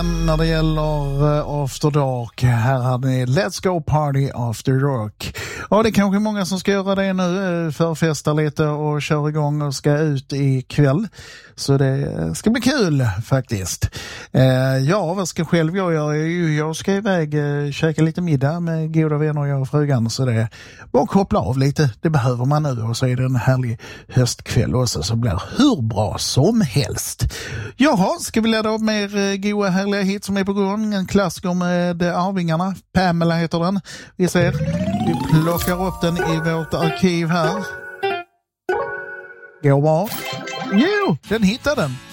igen när det gäller After Dark. Här hade ni Let's Go Party After Dark. Ja, det är kanske många som ska göra det nu, förfesta lite och köra igång och ska ut ikväll. Så det ska bli kul faktiskt. Ja, vad ska själv jag göra? Jag ska iväg käka lite middag med goda vänner, jag och frugan. Så det är bara koppla av lite. Det behöver man nu. Och så är det en härlig höstkväll också, så blir det hur bra som helst. Jaha, ska vi ladda upp mer goa härliga hit som är på gång? En klassiker med Arvingarna. Pamela heter den. Vi ser. Vi plockar upp den i vårt arkiv här. Går bra. Jo, den hittade den.